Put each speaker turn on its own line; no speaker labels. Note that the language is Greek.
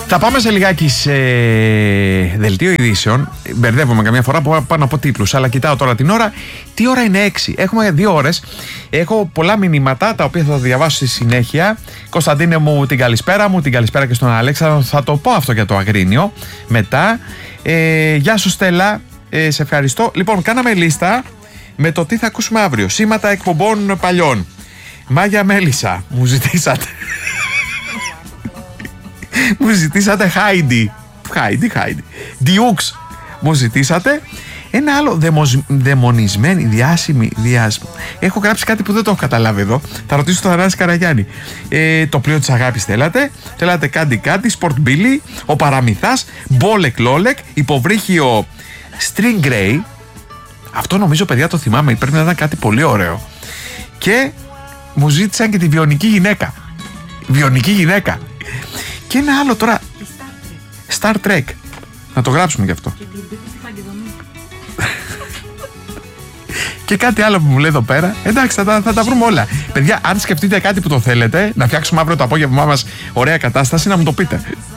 Θα πάμε σε λιγάκι σε δελτίο ειδήσεων. Μπερδεύομαι καμιά φορά που πάω να πω τίτλους, αλλά κοιτάω τώρα την ώρα. Τι ώρα είναι 6? Έχουμε 2 ώρες. Έχω πολλά μηνύματα τα οποία θα διαβάσω στη συνέχεια. Κωνσταντίνε μου, την καλησπέρα μου, την καλησπέρα και στον Αλέξανδρο. Θα το πω αυτό για το Αγρίνιο μετά. Γεια σου Στέλλα, σε ευχαριστώ. Λοιπόν, κάναμε λίστα με το τι θα ακούσουμε αύριο. Σήματα εκπομπών παλιών. Μάγια Μέλισσα, μου ζητήσατε. Μου ζητήσατε Χάιντι. Διούξ. Μου ζητήσατε. Ένα άλλο δαιμονισμένη, διάσημη. Έχω γράψει κάτι που δεν το έχω καταλάβει εδώ. Θα ρωτήσω τον Θανάση Καραγιάννη. Το πλοίο της αγάπης θέλατε. Θέλατε κάτι. Sport Billy. Ο Παραμυθάς. Μπόλεκ Λόλεκ. Υποβρύχιο String Grey. Αυτό νομίζω, παιδιά, το θυμάμαι. Πρέπει να ήταν κάτι πολύ ωραίο. Και μου ζήτησαν και τη βιονική γυναίκα. Βιονική γυναίκα. Και ένα άλλο τώρα. Star Trek. Να το γράψουμε γι' αυτό. Και κάτι άλλο που μου λέει εδώ πέρα. Εντάξει, θα τα βρούμε όλα. Παιδιά, αν σκεφτείτε κάτι που το θέλετε, να φτιάξουμε αύριο το απόγευμά μας ωραία κατάσταση, να μου το πείτε.